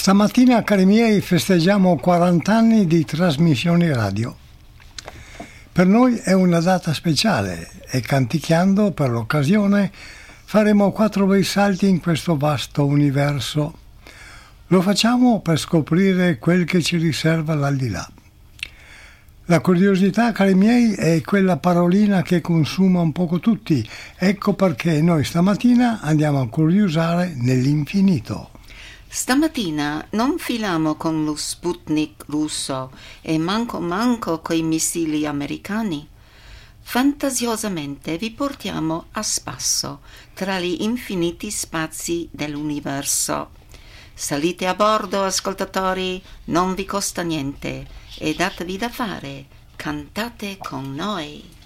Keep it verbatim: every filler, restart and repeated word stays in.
Stamattina, cari miei, festeggiamo quaranta anni di trasmissioni radio. Per noi è una data speciale e canticchiando per l'occasione faremo quattro bei salti in questo vasto universo. Lo facciamo per scoprire quel che ci riserva l'aldilà. La curiosità, cari miei, è quella parolina che consuma un poco tutti. Ecco perché noi stamattina andiamo a curiosare nell'infinito. Stamattina non filiamo con lo Sputnik russo e manco manco coi missili americani. Fantasiosamente vi portiamo a spasso tra gli infiniti spazi dell'universo. Salite a bordo, ascoltatori, non vi costa niente e datevi da fare, cantate con noi.